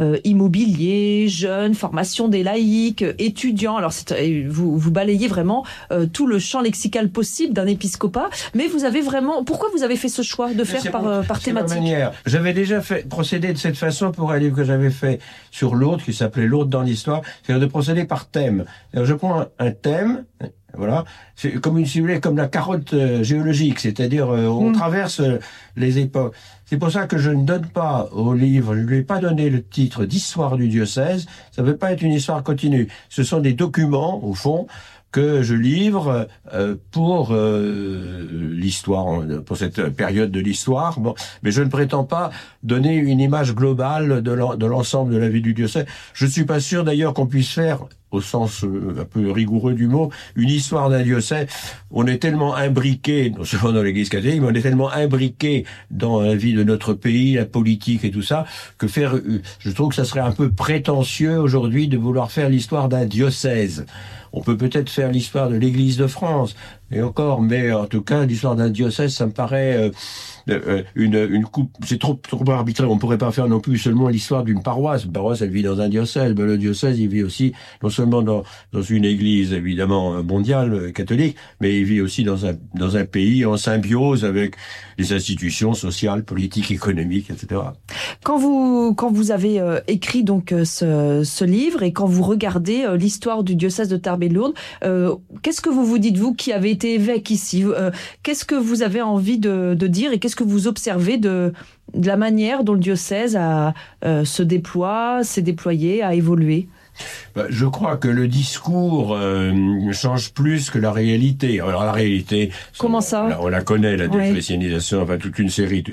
immobilier, jeunes, formation des laïcs, étudiants. Alors vous balayez vraiment tout le champ lexical possible d'un épiscopat, mais vous avez vraiment... Pourquoi vous avez fait ce choix de faire par thématique? J'avais déjà procédé de cette façon pour un livre que j'avais fait sur Lourdes, qui s'appelait Lourdes dans l'histoire, c'est-à-dire de procéder par thème. Alors je prends un thème, voilà, c'est comme comme la carotte géologique, c'est-à-dire on traverse les époques. C'est pour ça que je ne donne pas au livre, je ne lui ai pas donné le titre d'histoire du diocèse, ça ne veut pas être une histoire continue. Ce sont des documents, au fond, que je livre pour l'histoire, pour cette période de l'histoire. Bon, mais je ne prétends pas donner une image globale de l'ensemble de la vie du diocèse. Je ne suis pas sûr d'ailleurs qu'on puisse faire, au sens un peu rigoureux du mot, une histoire d'un diocèse. On est tellement imbriqué, non seulement dans l'Église catholique, mais on est tellement imbriqué dans la vie de notre pays, la politique et tout ça, que je trouve que ça serait un peu prétentieux aujourd'hui de vouloir faire l'histoire d'un diocèse. On peut peut-être faire l'histoire de l'Église de France, et encore, mais en tout cas, l'histoire d'un diocèse, ça me paraît une coupe, c'est trop arbitraire. On pourrait pas faire non plus seulement l'histoire d'une paroisse. Une paroisse, elle vit dans un diocèse, mais le diocèse, il vit aussi non seulement dans une église évidemment mondiale catholique, mais il vit aussi dans un pays en symbiose avec les institutions sociales, politiques, économiques, etc. Quand vous avez écrit donc ce livre et quand vous regardez l'histoire du diocèse de Tarbes et de Lourdes, qu'est-ce que vous dites, vous qui avez été évêque ici, qu'est-ce que vous avez envie de dire et qu'est-ce que vous observez de la manière dont le diocèse s'est déployé, a évolué? Je crois que le discours change plus que la réalité. Alors la réalité, comment ça? On la connaît, la déchristianisation, enfin toute une série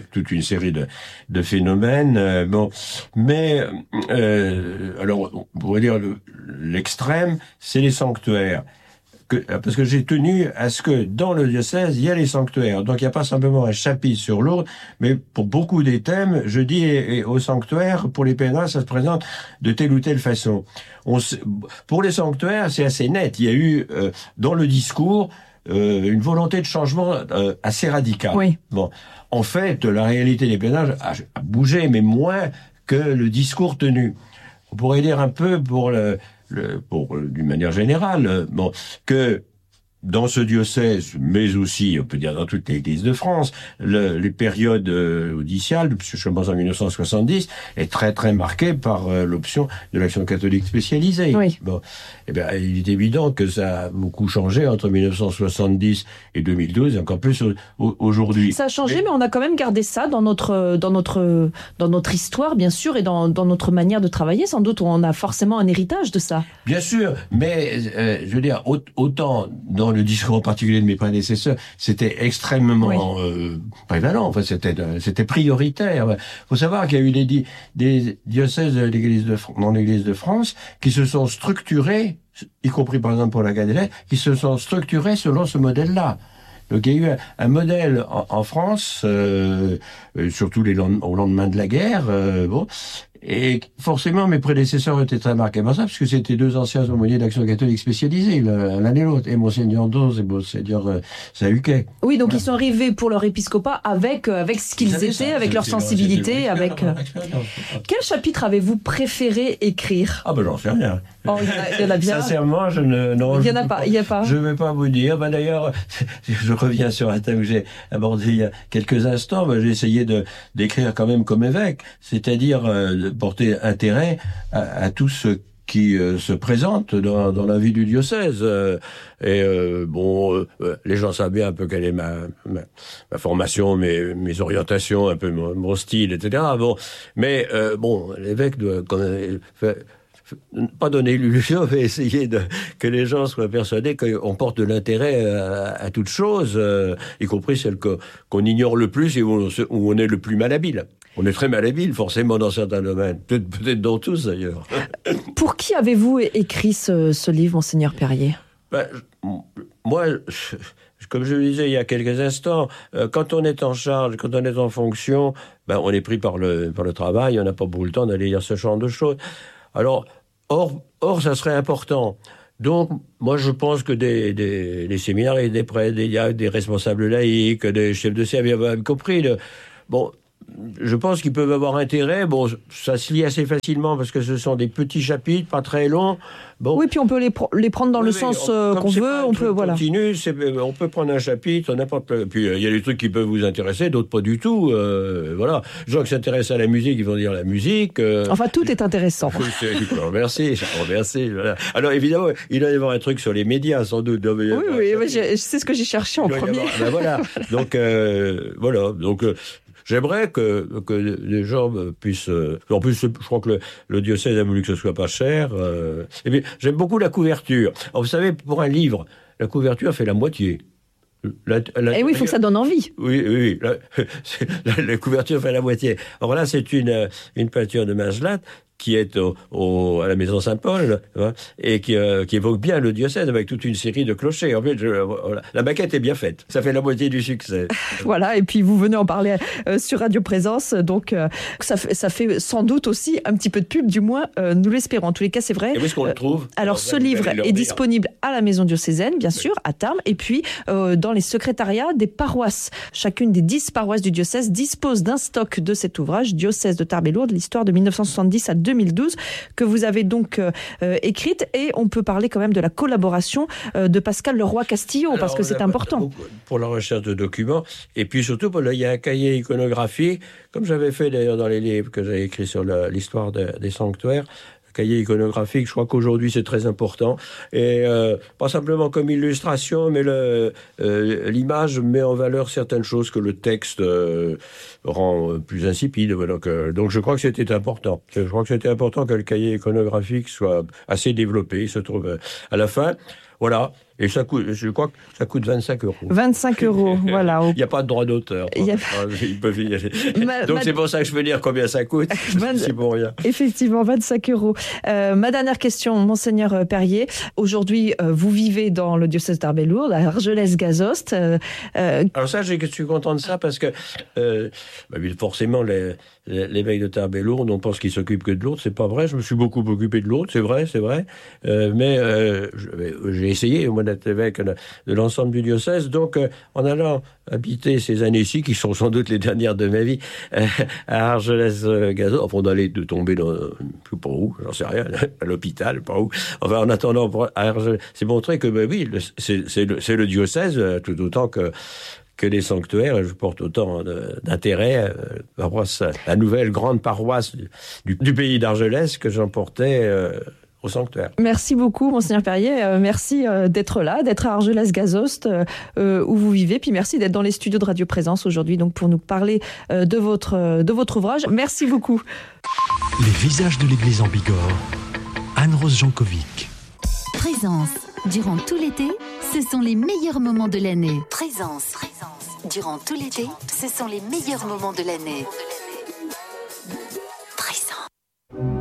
de phénomènes. Mais alors on pourrait dire l'extrême, c'est les sanctuaires. Parce que j'ai tenu à ce que dans le diocèse, il y a les sanctuaires. Donc il n'y a pas simplement un chapitre sur Lourdes, mais pour beaucoup des thèmes, je dis aux sanctuaires, pour les pèlerins, ça se présente de telle ou telle façon. Pour les sanctuaires, c'est assez net. Il y a eu dans le discours une volonté de changement assez radicale. Oui. Bon, en fait, la réalité des pèlerinages a bougé, mais moins que le discours tenu. On pourrait dire un peu d'une manière générale, que dans ce diocèse, mais aussi, on peut dire dans toute l'Église de France, les périodes audiciales, je commence en 1970, est très très marquée par l'option de l'action catholique spécialisée. Oui. Il est évident que ça a beaucoup changé entre 1970 et 2012, et encore plus aujourd'hui. Ça a changé, mais on a quand même gardé ça dans notre histoire, bien sûr, et dans notre manière de travailler. Sans doute, on a forcément un héritage de ça. Bien sûr, mais je veux dire, autant dans le discours en particulier de mes prédécesseurs, c'était extrêmement prévalent. Enfin, c'était prioritaire. Faut savoir qu'il y a eu des diocèses de dans l'Église de France qui se sont structurés, y compris par exemple pour la Galiléenne, qui se sont structurés selon ce modèle-là. Donc il y a eu un modèle en France, surtout au lendemain de la guerre, et forcément mes prédécesseurs étaient très marqués par ça, parce que c'était deux anciens aumôniers d'Action catholique spécialisés, l'un et l'autre, et Monseigneur Dose et Monseigneur Sahuquet. Oui, donc ils sont arrivés pour leur épiscopat avec ce qu'ils étaient, avec leur sensibilité, avec... Quel chapitre avez-vous préféré écrire? Ah ben j'en sais rien. Oh, il y en a bien. Sincèrement, il y en a pas. Je ne vais pas vous dire. D'ailleurs, je reviens sur un thème que j'ai abordé il y a quelques instants. J'ai essayé d'écrire quand même comme évêque, c'est-à-dire de porter intérêt à tout ce qui se présente dans la vie du diocèse. Les gens savent bien un peu quelle est ma formation, mes orientations, un peu mon style, etc. L'évêque doit quand même pas donner l'illusion, mais essayer que les gens soient persuadés qu'on porte de l'intérêt à toute chose, y compris celle qu'on ignore le plus et où on est le plus malhabile. On est très malhabile, forcément, dans certains domaines. Peut-être dans tous, d'ailleurs. Pour qui avez-vous écrit ce livre, Monseigneur Perrier? Moi, comme je le disais il y a quelques instants, quand on est en charge, quand on est en fonction, on est pris par le travail, on n'a pas beaucoup le temps d'aller lire ce genre de choses. Alors, or, ça serait important. Donc, moi, je pense que des séminaires, des prêtres, des responsables laïcs, des chefs de service, y compris je pense qu'ils peuvent avoir intérêt. Bon, ça se lit assez facilement parce que ce sont des petits chapitres, pas très longs. Bon. Oui, puis on peut les prendre dans le sens qu'on veut. On peut, voilà. Continue, on peut prendre un chapitre, n'importe. Puis il y a des trucs qui peuvent vous intéresser, d'autres pas du tout. Voilà. Les gens qui s'intéressent à la musique, ils vont dire la musique. Enfin, tout est intéressant. Merci. Voilà. Alors évidemment, il doit y avoir un truc sur les médias, sans doute. Oui, c'est ce que j'ai cherché en premier. Ben voilà. Donc voilà. Donc j'aimerais que les gens puissent... En plus, je crois que le diocèse a voulu que ce soit pas cher. Et puis, j'aime beaucoup la couverture. Alors, vous savez, pour un livre, la couverture fait la moitié. Et oui, il faut que ça donne envie. Oui. La couverture fait la moitié. Alors là, c'est une peinture de Maslat qui est à la Maison Saint-Paul, hein, et qui évoque bien le diocèse avec toute une série de clochers. En fait, voilà. La maquette est bien faite. Ça fait la moitié du succès. Voilà, et puis vous venez en parler sur Radio Présence, donc ça fait sans doute aussi un petit peu de pub, du moins, nous l'espérons. En tous les cas, c'est vrai. Et où est-ce qu'on le trouve ? Alors, ce livre est disponible à la Maison diocésaine, bien sûr, à Tarbes, et puis dans les secrétariats des paroisses. Chacune des 10 paroisses du diocèse dispose d'un stock de cet ouvrage, Diocèse de Tarbes et Lourdes, l'histoire de 1970 à 2012, que vous avez donc écrite, et on peut parler quand même de la collaboration de Pascal Leroy-Castillo, parce que c'est important. Pour la recherche de documents, et puis surtout, il y a un cahier iconographique, comme j'avais fait d'ailleurs dans les livres que j'avais écrits sur l'histoire des sanctuaires. Cahier iconographique, je crois qu'aujourd'hui c'est très important, et pas simplement comme illustration, mais l'image met en valeur certaines choses que le texte rend plus insipide. Donc je crois que c'était important. Je crois que c'était important que le cahier iconographique soit assez développé. Il se trouve à la fin. Voilà. Et je crois que ça coûte 25 €. 25 €, voilà. Il n'y a pas de droit d'auteur. Ils peuvent y aller. Donc c'est pour ça que je veux dire combien ça coûte. C'est pour rien. Effectivement, 25 €. Ma dernière question, Monseigneur Perrier. Aujourd'hui, vous vivez dans le diocèse de Tarbes et Lourdes, à Argelès-Gazost. Alors ça, je suis content de ça parce que forcément, l'évêque de Tarbes et Lourdes, on pense qu'il s'occupe que de Lourdes. C'est pas vrai. Je me suis beaucoup occupé de Lourdes, c'est vrai. Mais j'ai essayé, moi, d'être évêque de l'ensemble du diocèse. Donc, en allant habiter ces années-ci, qui sont sans doute les dernières de ma vie, à Argelès-Gazost, enfin, on allait tomber dans, je sais pas où, j'en sais rien, à l'hôpital, pas où. Enfin, en attendant, à Argelès, c'est montré que, c'est le diocèse, tout autant que les sanctuaires, je porte autant d'intérêt à la nouvelle grande paroisse du pays d'Argelès que j'emportais au sanctuaire. Merci beaucoup, Monseigneur Perrier. Merci d'être là, d'être à Argelès-Gazost, où vous vivez. Puis merci d'être dans les studios de Radio Présence aujourd'hui, donc pour nous parler de votre ouvrage. Merci beaucoup. Les visages de l'Église en Bigorre. Anne-Rose Jankovic. Présence. Durant tout l'été, ce sont les meilleurs moments de l'année. Présence. Durant tout l'été, ce sont les meilleurs moments de l'année.